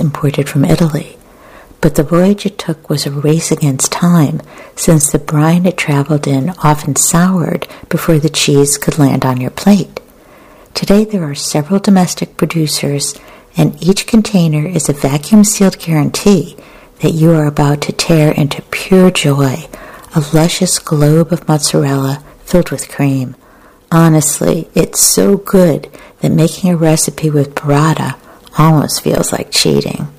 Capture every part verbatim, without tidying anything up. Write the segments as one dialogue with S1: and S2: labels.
S1: imported from Italy. But the voyage it took was a race against time, since the brine it traveled in often soured before the cheese could land on your plate. Today there are several domestic producers, and each container is a vacuum-sealed guarantee that you are about to tear into pure joy, a luscious globe of mozzarella filled with cream. Honestly, it's so good that making a recipe with burrata almost feels like cheating.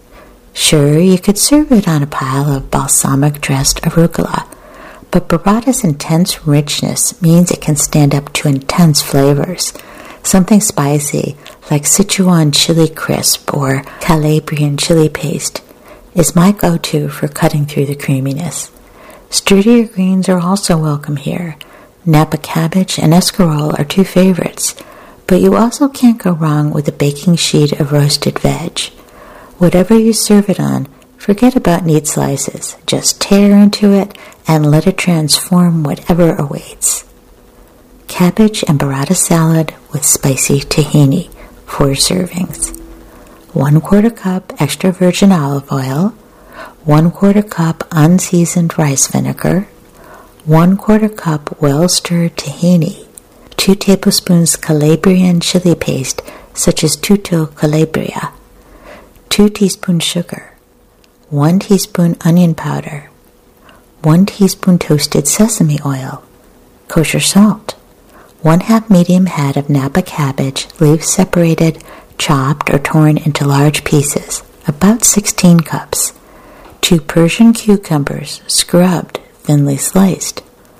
S1: Sure, you could serve it on a pile of balsamic-dressed arugula, but burrata's intense richness means it can stand up to intense flavors. Something spicy, like Sichuan chili crisp or Calabrian chili paste, is my go-to for cutting through the creaminess. Sturdier greens are also welcome here. Napa cabbage and escarole are two favorites, but you also can't go wrong with a baking sheet of roasted veg. Whatever you serve it on, forget about neat slices. Just tear into it and let it transform whatever awaits. Cabbage and burrata salad with spicy tahini, four servings. One quarter cup extra virgin olive oil, one quarter cup unseasoned rice vinegar, one quarter cup well-stirred tahini, two tablespoons Calabrian chili paste such as Tutto Calabria, two teaspoons sugar, one teaspoon onion powder, one teaspoon toasted sesame oil, kosher salt, one half medium head of Napa cabbage, leaves separated, chopped or torn into large pieces, about sixteen cups, two Persian cucumbers, scrubbed, thinly sliced,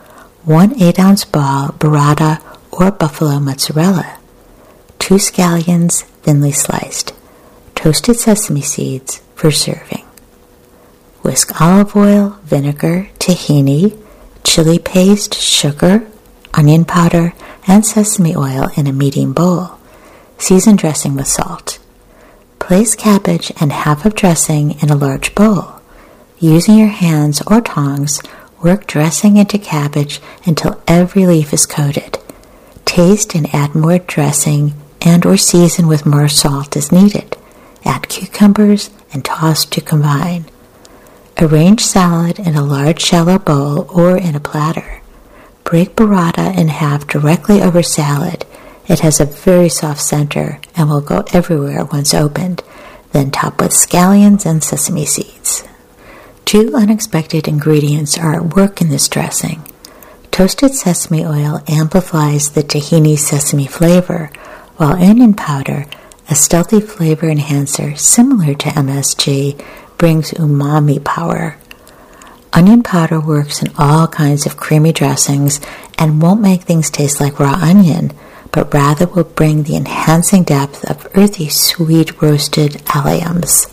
S1: one eight-ounce ball burrata or buffalo mozzarella, two scallions, thinly sliced, toasted sesame seeds for serving. Whisk olive oil, vinegar, tahini, chili paste, sugar, onion powder, and sesame oil in a medium bowl. Season dressing with salt. Place cabbage and half of dressing in a large bowl. Using your hands or tongs, work dressing into cabbage until every leaf is coated. Taste and add more dressing and or season with more salt as needed. Add cucumbers and toss to combine. Arrange salad in a large shallow bowl or in a platter. Break burrata in half directly over salad. It has a very soft center and will go everywhere once opened. Then top with scallions and sesame seeds. Two unexpected ingredients are at work in this dressing. Toasted sesame oil amplifies the tahini sesame flavor, while onion powder, a stealthy flavor enhancer similar to M S G, brings umami power. Onion powder works in all kinds of creamy dressings and won't make things taste like raw onion, but rather will bring the enhancing depth of earthy, sweet roasted alliums.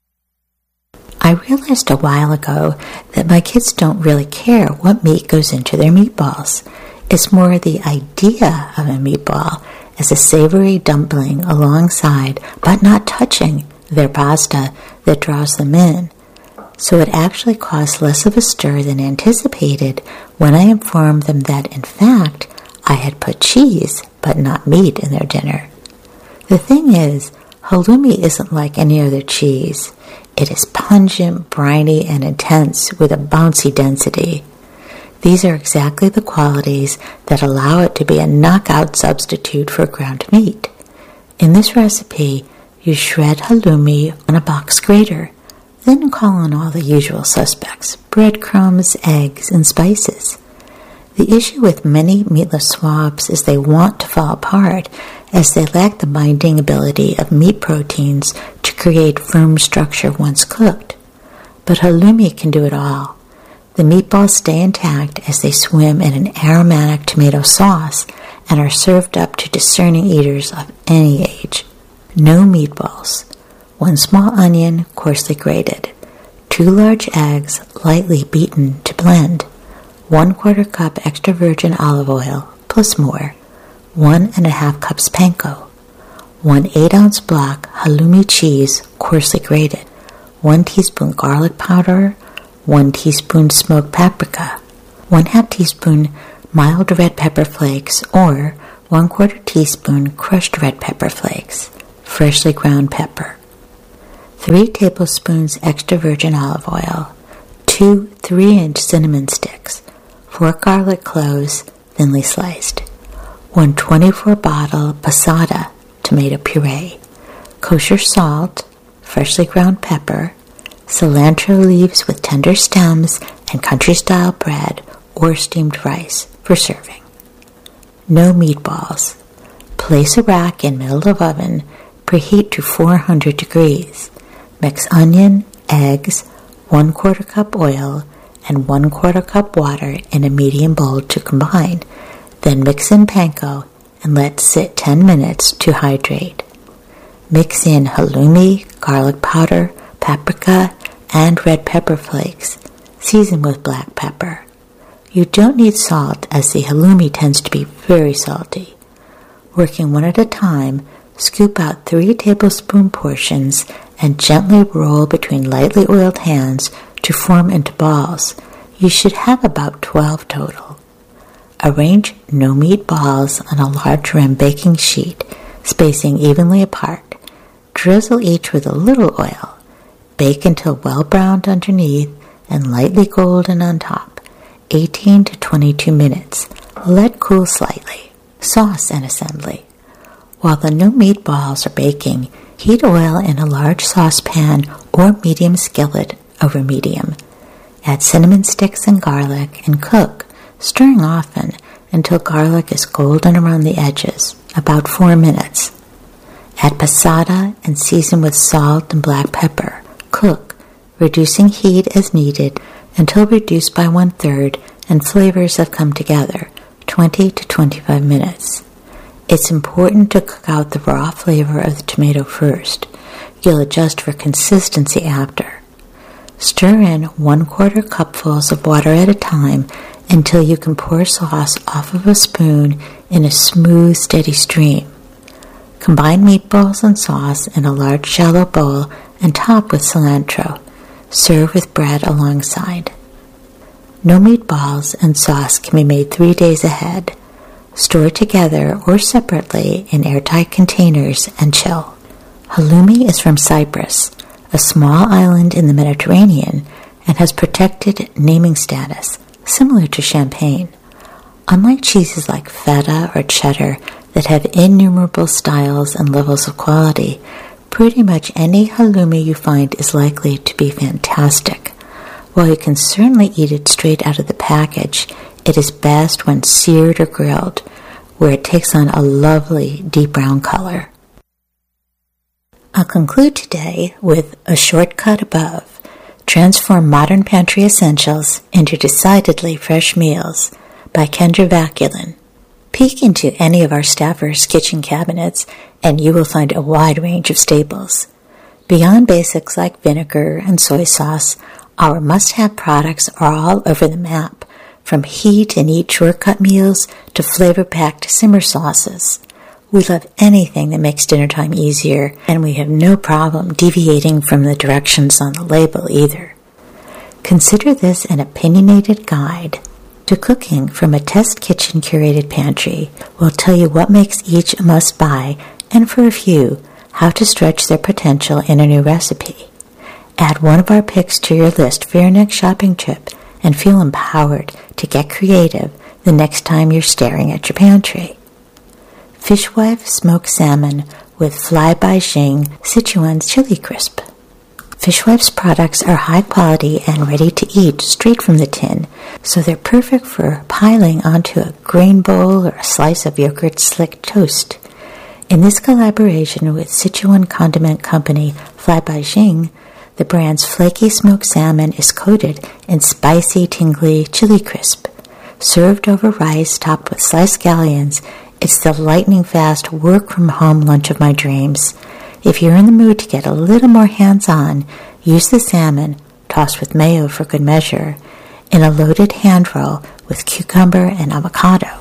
S1: I realized a while ago that my kids don't really care what meat goes into their meatballs. It's more the idea of a meatball as a savory dumpling alongside, but not touching, their pasta that draws them in. So it actually caused less of a stir than anticipated when I informed them that, in fact, I had put cheese, but not meat in their dinner. The thing is, halloumi isn't like any other cheese. It is pungent, briny, and intense with a bouncy density. These are exactly the qualities that allow it to be a knockout substitute for ground meat. In this recipe, you shred halloumi on a box grater, then call on all the usual suspects, breadcrumbs, eggs, and spices. The issue with many meatless swabs is they want to fall apart as they lack the binding ability of meat proteins to create firm structure once cooked. But halloumi can do it all. The meatballs stay intact as they swim in an aromatic tomato sauce and are served up to discerning eaters of any age. No meatballs. One small onion, coarsely grated. Two large eggs, lightly beaten to blend. One quarter cup extra virgin olive oil, plus more. One and a half cups panko. One eight ounce block halloumi cheese, coarsely grated. One teaspoon garlic powder. One teaspoon smoked paprika. One half teaspoon mild red pepper flakes or one quarter teaspoon crushed red pepper flakes. Freshly ground pepper. three tablespoons extra virgin olive oil, two three-inch cinnamon sticks, four garlic cloves thinly sliced, one twenty-four bottle passata tomato puree, kosher salt, freshly ground pepper, cilantro leaves with tender stems, and country-style bread or steamed rice for serving. No meatballs. Place a rack in middle of oven, preheat to four hundred degrees. Mix onion, eggs, one quarter cup oil, and one quarter cup water in a medium bowl to combine. Then mix in panko and let sit ten minutes to hydrate. Mix in halloumi, garlic powder, paprika, and red pepper flakes. Season with black pepper. You don't need salt as the halloumi tends to be very salty. Working one at a time, scoop out three tablespoon portions and gently roll between lightly oiled hands to form into balls. You should have about twelve total. Arrange no-meat balls on a large rim baking sheet, spacing evenly apart. Drizzle each with a little oil. Bake until well browned underneath and lightly golden on top, eighteen to twenty-two minutes. Let cool slightly. Sauce and assembly. While the no meatballs are baking, heat oil in a large saucepan or medium skillet over medium. Add cinnamon sticks and garlic and cook, stirring often until garlic is golden around the edges, about four minutes. Add passata and season with salt and black pepper. Cook, reducing heat as needed until reduced by one-third and flavors have come together, twenty to twenty-five minutes. It's important to cook out the raw flavor of the tomato first. You'll adjust for consistency after. Stir in one-quarter cupfuls of water at a time until you can pour sauce off of a spoon in a smooth, steady stream. Combine meatballs and sauce in a large shallow bowl and top with cilantro. Serve with bread alongside. No meatballs and sauce can be made three days ahead. Store together or separately in airtight containers and chill. Halloumi is from Cyprus, a small island in the Mediterranean, and has protected naming status, similar to champagne. Unlike cheeses like feta or cheddar that have innumerable styles and levels of quality, pretty much any halloumi you find is likely to be fantastic. While you can certainly eat it straight out of the package, it is best when seared or grilled, where it takes on a lovely deep brown color. I'll conclude today with A Shortcut Above. Transform modern pantry essentials into decidedly fresh meals by Kendra Vaculin. Peek into any of our staffers' kitchen cabinets and you will find a wide range of staples. Beyond basics like vinegar and soy sauce, our must-have products are all over the map, from heat and eat shortcut meals to flavor-packed simmer sauces. We love anything that makes dinner time easier, and we have no problem deviating from the directions on the label either. Consider this an opinionated guide to cooking from a test kitchen curated pantry. We'll tell you what makes each a must-buy, and for a few, how to stretch their potential in a new recipe. Add one of our picks to your list for your next shopping trip and feel empowered to get creative the next time you're staring at your pantry. Fishwife smoked salmon with Fly by Xing Sichuan chili crisp. Fishwife's products are high quality and ready to eat straight from the tin, so they're perfect for piling onto a grain bowl or a slice of yogurt slick toast. In this collaboration with Sichuan condiment company Fly by Xing, the brand's flaky smoked salmon is coated in spicy, tingly chili crisp. Served over rice topped with sliced scallions, it's the lightning-fast work-from-home lunch of my dreams. If you're in the mood to get a little more hands-on, use the salmon, tossed with mayo for good measure, in a loaded hand roll with cucumber and avocado.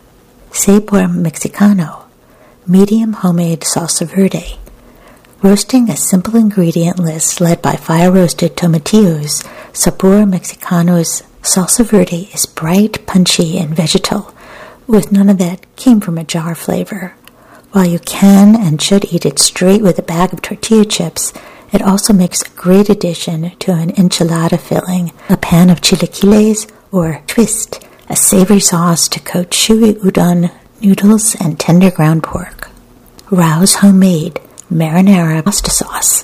S1: Sabor Mexicano, medium homemade salsa verde. Roasting a simple ingredient list led by fire-roasted tomatillos, Sabor Mexicano's salsa verde is bright, punchy, and vegetal, with none of that came from a jar flavor. While you can and should eat it straight with a bag of tortilla chips, It also makes a great addition to an enchilada filling, a pan of chilaquiles, or twist, a savory sauce to coat chewy udon noodles and tender ground pork. Rao's Homemade Marinara Pasta Sauce.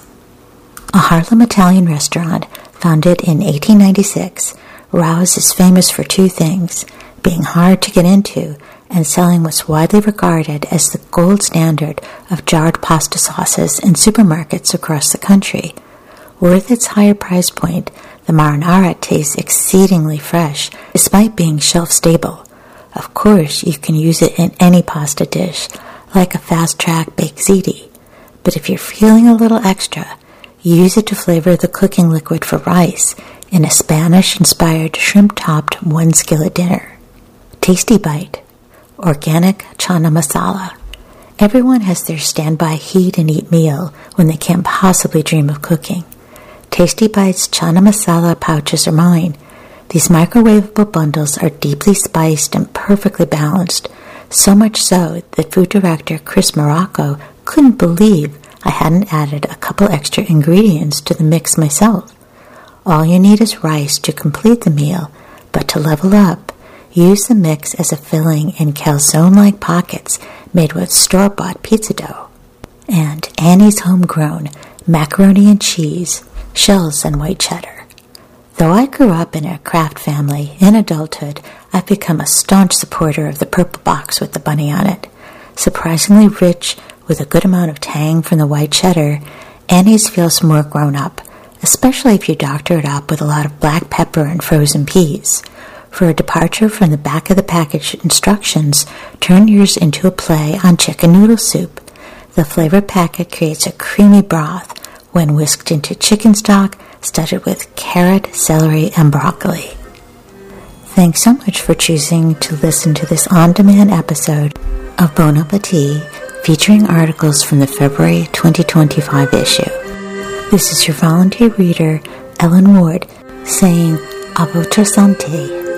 S1: A Harlem Italian restaurant founded in eighteen ninety-six, Rao's is famous for two things, being hard to get into and selling what's widely regarded as the gold standard of jarred pasta sauces in supermarkets across the country. Worth its higher price point, the marinara tastes exceedingly fresh despite being shelf-stable. Of course, you can use it in any pasta dish, like a fast-track baked ziti. But if you're feeling a little extra, use it to flavor the cooking liquid for rice in a Spanish-inspired shrimp-topped one-skillet dinner. Tasty Bite. Organic chana masala. Everyone has their standby heat and eat meal when they can't possibly dream of cooking. Tasty Bites chana masala pouches are mine. These microwavable bundles are deeply spiced and perfectly balanced, so much so that food director Chris Morocco couldn't believe I hadn't added a couple extra ingredients to the mix myself. All you need is rice to complete the meal, but to level up, use the mix as a filling in calzone-like pockets made with store-bought pizza dough. And Annie's Homegrown Macaroni and Cheese, Shells and White Cheddar. Though I grew up in a Kraft family, in adulthood, I've become a staunch supporter of the purple box with the bunny on it. Surprisingly rich, with a good amount of tang from the white cheddar, Annie's feels more grown up, especially if you doctor it up with a lot of black pepper and frozen peas. For a departure from the back of the package instructions, turn yours into a play on chicken noodle soup. The flavored packet creates a creamy broth when whisked into chicken stock studded with carrot, celery, and broccoli. Thanks so much for choosing to listen to this on-demand episode of Bon Appetit, featuring articles from the February twenty twenty-five issue. This is your volunteer reader, Ellen Ward, saying, à votre santé.